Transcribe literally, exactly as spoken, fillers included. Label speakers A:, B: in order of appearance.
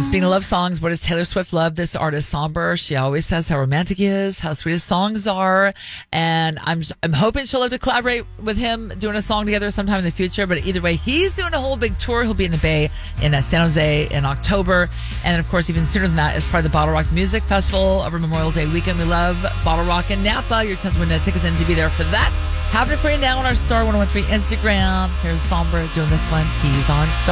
A: Speaking of love songs, what does Taylor Swift love? This artist, Somber. She always says how romantic he is, how sweet his songs are. And I'm I'm hoping she'll love to collaborate with him doing a song together sometime in the future. But either way, he's doing a whole big tour. He'll be in the Bay in uh, San Jose in October. And then, of course, even sooner than that is part of the Bottle Rock Music Festival over Memorial Day weekend. We love Bottle Rock in Napa. Your chance to win tickets in to be there for that. Happening for you now on our Star one oh one three Instagram. Here's Somber doing this one. He's on Star.